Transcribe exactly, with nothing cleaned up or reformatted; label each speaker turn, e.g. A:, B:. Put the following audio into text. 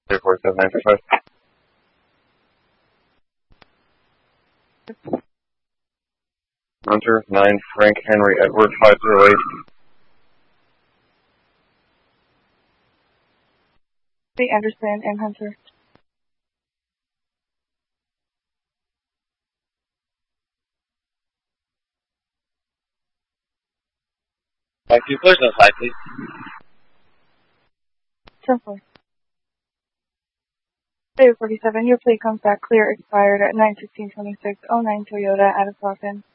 A: three four seven nine five five. Hunter, nine, Frank Henry Edward, five zero eight.
B: The Anderson and Hunter.
C: Back to collision side, please.
B: ten four. David forty-seven, your plate comes back clear, expired at nine sixteen twenty-six, oh nine Toyota, out of Falcon.